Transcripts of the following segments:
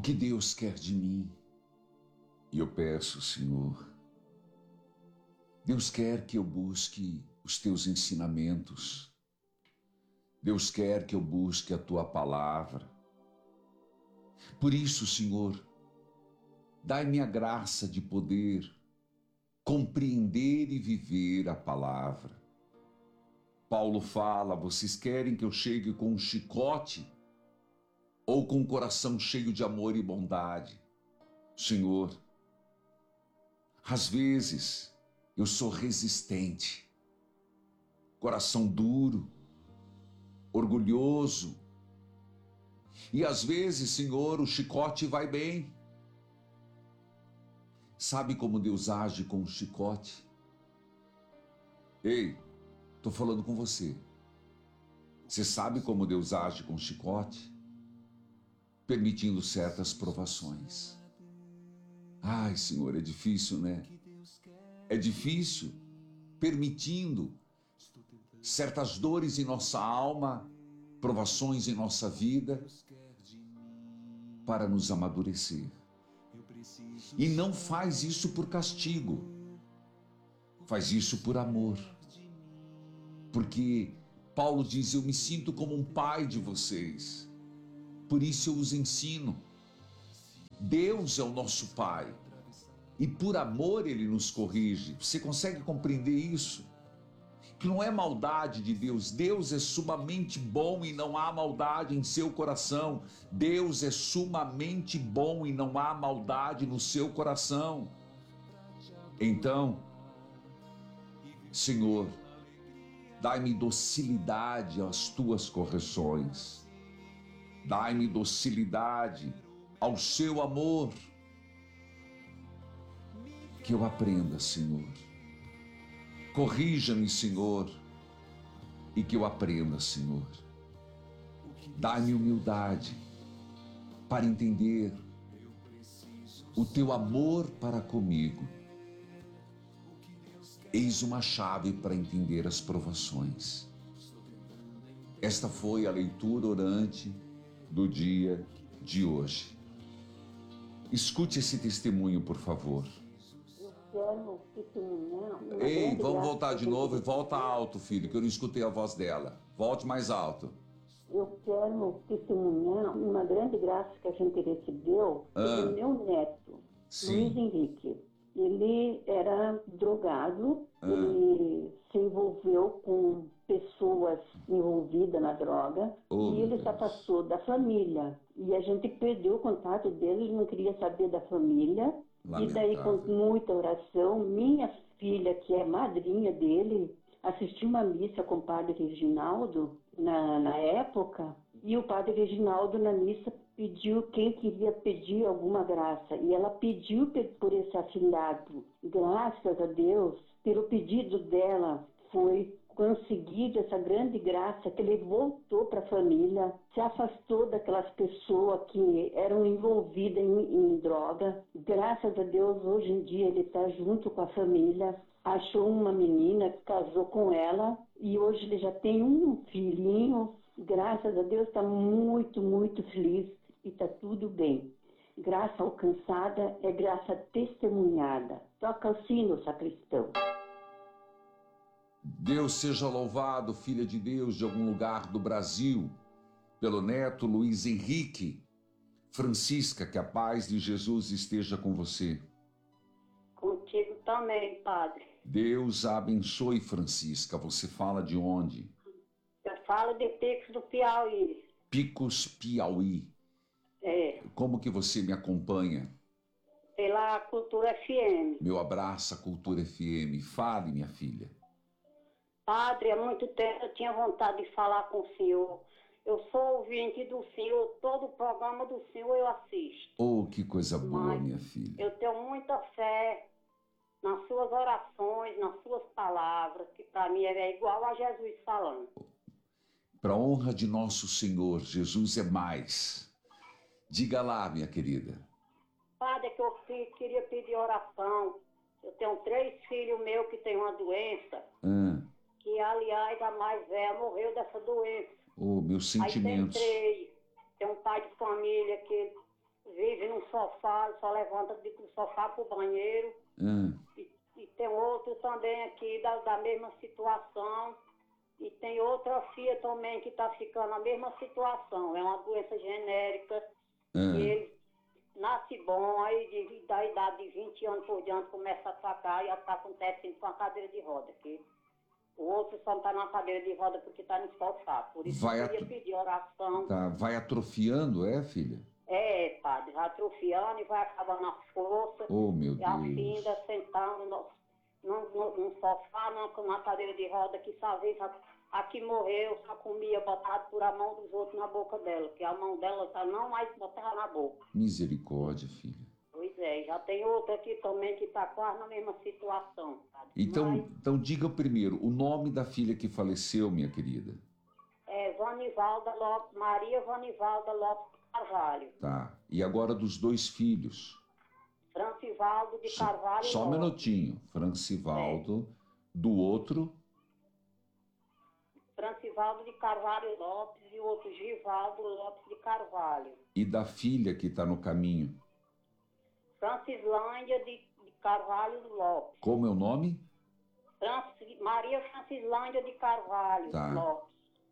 que Deus quer de mim? E eu peço, Senhor, Deus quer que eu busque os teus ensinamentos. Deus quer que eu busque a tua palavra. Por isso, Senhor, dai-me a graça de poder compreender e viver a palavra. Paulo fala: vocês querem que eu chegue com um chicote ou com um coração cheio de amor e bondade? Senhor, às vezes eu sou resistente, coração duro, orgulhoso, e às vezes, Senhor, o chicote vai bem. Sabe como Deus age com o chicote? Ei, estou falando com você. Você sabe como Deus age com o chicote? Permitindo certas provações. Ai, Senhor, é difícil, né? É difícil, permitindo certas dores em nossa alma, provações em nossa vida, para nos amadurecer. E não faz isso por castigo, faz isso por amor. Porque Paulo diz: eu me sinto como um pai de vocês, por isso eu os ensino. Deus é o nosso pai, e por amor ele nos corrige. Você consegue compreender isso? Que não é maldade de Deus. Deus é sumamente bom e não há maldade em seu coração. Deus é sumamente bom e não há maldade no seu coração. Então, Senhor, dai-me docilidade às tuas correções. Dai-me docilidade ao seu amor. Que eu aprenda, Senhor. Corrija-me, Senhor, e que eu aprenda, Senhor. Dá-me humildade para entender o teu amor para comigo. Eis uma chave para entender as provações. Esta foi a leitura orante do dia de hoje. Escute esse testemunho, por favor. Quero testemunhar. Ei, vamos voltar de novo e volta alto, filho, que eu não escutei a voz dela. Volte mais alto. Eu quero testemunhar uma grande graça que a gente recebeu do meu neto, Luiz Henrique. Ele era drogado, ele se envolveu com pessoas envolvidas na droga e ele se afastou da família. E a gente perdeu o contato dele, ele não queria saber da família. Lamentável. E daí, com muita oração, minha filha, que é madrinha dele, assistiu uma missa com o padre Reginaldo na época, e o padre Reginaldo na missa pediu quem queria pedir alguma graça, e ela pediu por esse afilhado. Graças a Deus, pelo pedido dela, foi conseguido essa grande graça, que ele voltou para a família, se afastou daquelas pessoas que eram envolvidas em droga. Graças a Deus, hoje em dia ele está junto com a família, achou uma menina, casou com ela e hoje ele já tem um filhinho. Graças a Deus, está muito, muito feliz e está tudo bem. Graça alcançada é graça testemunhada. Toca o sino, sacristão. Deus seja louvado, filha de Deus, de algum lugar do Brasil, pelo neto Luiz Henrique. Francisca, que a paz de Jesus esteja com você. Contigo também, padre. Deus a abençoe, Francisca. Você fala de onde? Eu falo de Picos do Piauí. Picos, Piauí. É. Como que você me acompanha? Pela Cultura FM. Meu abraço à Cultura FM. Fale, minha filha. Padre, há muito tempo eu tinha vontade de falar com o senhor. Eu sou ouvinte do senhor, todo o programa do senhor eu assisto. Oh, que coisa boa, minha filha. Eu tenho muita fé nas suas orações, nas suas palavras, que para mim é igual a Jesus falando. Para a honra de nosso Senhor, Jesus é mais. Diga lá, minha querida. Padre, que eu queria pedir oração. Eu tenho 3 filhos meus que têm uma doença. Que, aliás, a mais velha morreu dessa doença. Oh, meus sentimentos. Aí tem 3. Tem um pai de família que vive num sofá, só levanta do sofá pro banheiro. E tem outro também aqui da mesma situação. E tem outra filha também que está ficando na mesma situação. É uma doença genérica. E ele nasce bom, aí da idade de 20 anos por diante começa a atacar e está acontecendo com a cadeira de roda. Que o outro só não está na cadeira de roda porque está no sofá. Por isso eu queria pedir oração. Tá, vai atrofiando, filha? É, padre, vai atrofiando e vai acabando a força. Oh, meu Deus. E a filha sentando num sofá, numa cadeira de roda, que só vez a que morreu só comia botado por a mão dos outros na boca dela, que a mão dela tá não mais botava na boca. Misericórdia, filha. Pois é, já tem outra aqui também que está quase na mesma situação. Padre. Então diga primeiro o nome da filha que faleceu, minha querida. É Vanivalda Lopes, Maria Vanivalda Lopes Carvalho. Tá, e agora dos 2 filhos? Francivaldo de Carvalho Só um minutinho. Francivaldo, do outro? Francivaldo de Carvalho Lopes e o outro Givaldo Lopes de Carvalho. E da filha que está no caminho? Francislândia de Carvalho Lopes. Como é o nome? Maria Francislândia de Carvalho Lopes.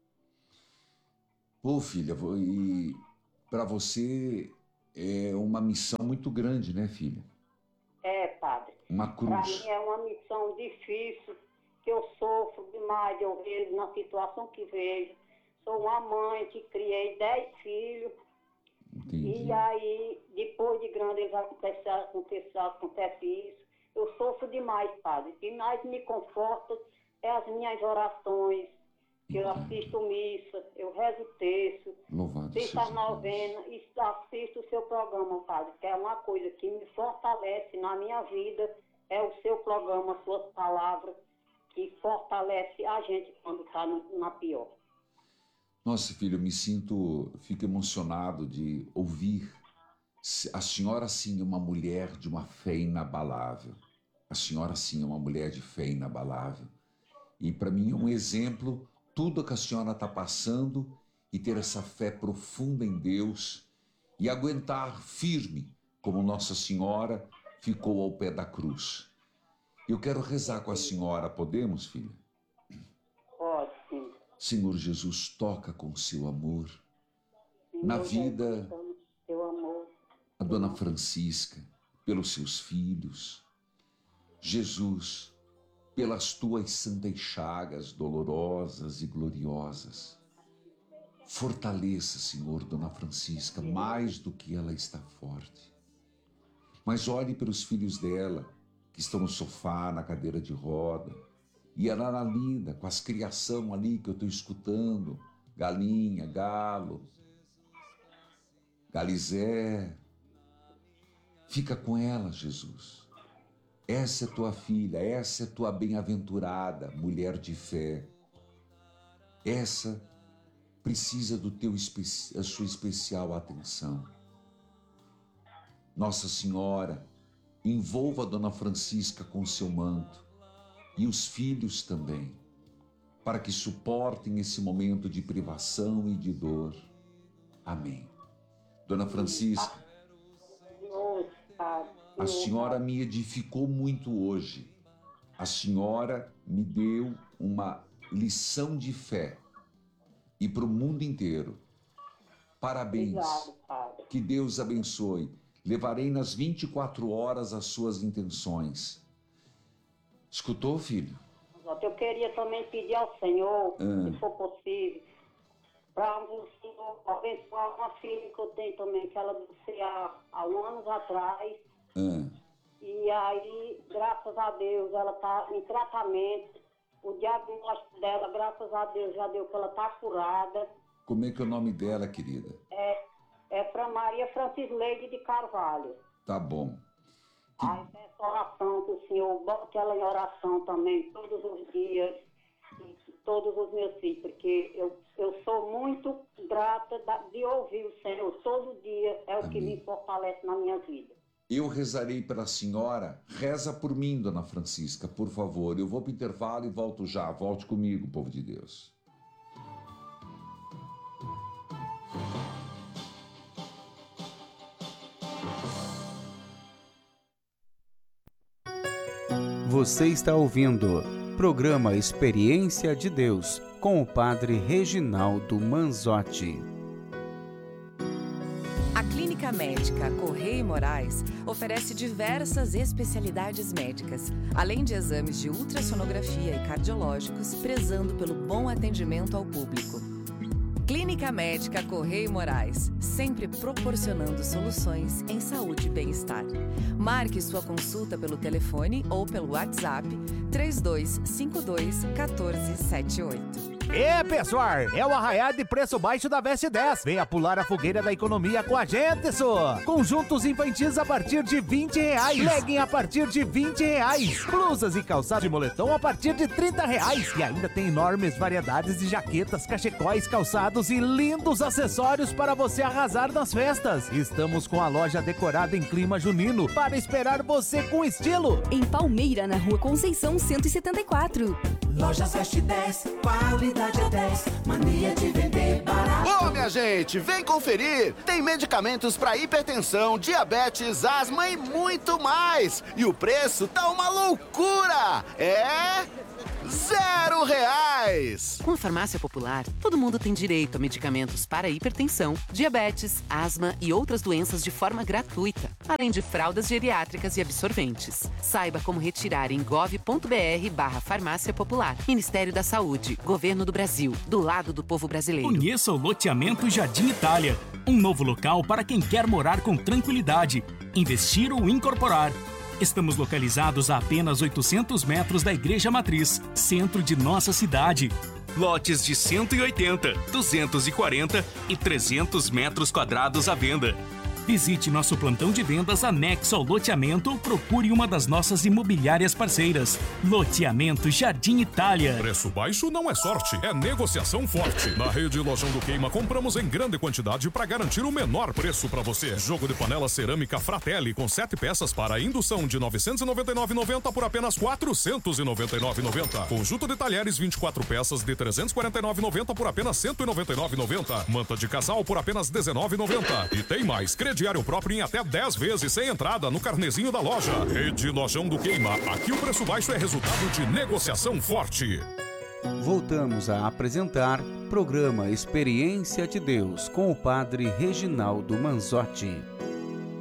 Pô, filha, e para você é uma missão muito grande, né, filha? É, padre. Uma cruz. Para mim é uma missão difícil, que eu sofro demais, eu vejo na situação que vejo. Sou uma mãe que criei 10 filhos. Entendi. E aí, depois de grande, acontece isso. Eu sofro demais, padre. O que mais me conforta é as minhas orações, que eu assisto missa, eu rezo o terço, assisto as novenas e assisto o seu programa, padre, que é uma coisa que me fortalece na minha vida, é o seu programa, suas palavras, que fortalece a gente quando está na pior. Nossa, filho, fico emocionado de ouvir. A senhora, sim, é uma mulher de uma fé inabalável. A senhora, sim, é uma mulher de fé inabalável. E para mim é um exemplo, tudo que a senhora está passando e ter essa fé profunda em Deus e aguentar firme, como Nossa Senhora ficou ao pé da cruz. Eu quero rezar com a senhora, podemos, filha? Pode, sim. Senhor Jesus, toca com seu amor na vida a Dona Francisca, pelos seus filhos. Jesus, pelas tuas santas chagas dolorosas e gloriosas. Fortaleça, Senhor, Dona Francisca, mais do que ela está forte. Mas olhe pelos filhos dela, que estão no sofá, na cadeira de roda. E ela era linda, com as criação ali que eu estou escutando. Galinha, galo, galizé. Fica com ela, Jesus. Essa é tua filha, essa é tua bem-aventurada mulher de fé. Essa precisa a sua especial atenção. Nossa Senhora, envolva a Dona Francisca com seu manto e os filhos também, para que suportem esse momento de privação e de dor. Amém. Dona Francisca, a senhora me edificou muito hoje. A senhora me deu uma lição de fé e para o mundo inteiro. Parabéns. Obrigado, padre. Que Deus abençoe. Levarei nas 24 horas as suas intenções. Escutou, filho? Eu queria também pedir ao Senhor, se for possível, para o Senhor abençoar uma filha que eu tenho também, que ela nasceu há anos atrás. E aí, graças a Deus, ela está em tratamento. O diagnóstico dela, graças a Deus, já deu que ela está curada. Como é que é o nome dela, querida? É para Maria Francislândia de Carvalho. Tá bom. Aí peço oração que o Senhor bote ela em oração também, todos os dias, todos os meus filhos, porque eu sou muito grata de ouvir o Senhor todo dia, é o que me fortalece na minha vida. Eu rezarei pela senhora. Reza por mim, Dona Francisca, por favor. Eu vou para o intervalo e volto já. Volte comigo, povo de Deus. Você está ouvindo programa Experiência de Deus com o Padre Reginaldo Manzotti. A Clínica Médica Correia e Moraes oferece diversas especialidades médicas, além de exames de ultrassonografia e cardiológicos, prezando pelo bom atendimento ao público. Clínica Médica Correia e Moraes, sempre proporcionando soluções em saúde e bem-estar. Marque sua consulta pelo telefone ou pelo WhatsApp 3252-1478. Pessoal, é o arraial de preço baixo da Veste 10. Venha pular a fogueira da economia com a gente, só. Conjuntos infantis a partir de R$20. Legging a partir de R$20. Blusas e calçado de moletom a partir de R$30. E ainda tem enormes variedades de jaquetas, cachecóis, calçados e lindos acessórios para você arrasar nas festas. Estamos com a loja decorada em clima junino para esperar você com estilo. Em Palmeira, na Rua Conceição 174. Lojas Veste 10, qualidade é 10, mania de vender barato. Ô, minha gente, vem conferir! Tem medicamentos para hipertensão, diabetes, asma e muito mais! E o preço tá uma loucura! É... R$0! Com a Farmácia Popular, todo mundo tem direito a medicamentos para hipertensão, diabetes, asma e outras doenças de forma gratuita, além de fraldas geriátricas e absorventes. Saiba como retirar em gov.br/Farmácia Popular. Ministério da Saúde, Governo do Brasil, do lado do povo brasileiro. Conheça o loteamento Jardim Itália, um novo local para quem quer morar com tranquilidade, investir ou incorporar. Estamos localizados a apenas 800 metros da Igreja Matriz, centro de nossa cidade. Lotes de 180, 240 e 300 metros quadrados à venda. Visite nosso plantão de vendas anexo ao loteamento ou procure uma das nossas imobiliárias parceiras. Loteamento Jardim Itália. Preço baixo não é sorte, é negociação forte. Na rede Lojão do Queima, compramos em grande quantidade para garantir o menor preço para você. Jogo de panela cerâmica Fratelli com 7 peças para indução de R$ 999,90 por apenas R$ 499,90. Conjunto de talheres 24 peças de R$ 349,90 por apenas R$ 199,90. Manta de casal por apenas R$ 19,90. E tem mais, crediário próprio em até 10 vezes sem entrada no carnezinho da loja. Rede Lojão do Queima. Aqui o preço baixo é resultado de negociação forte. Voltamos a apresentar programa Experiência de Deus com o Padre Reginaldo Manzotti.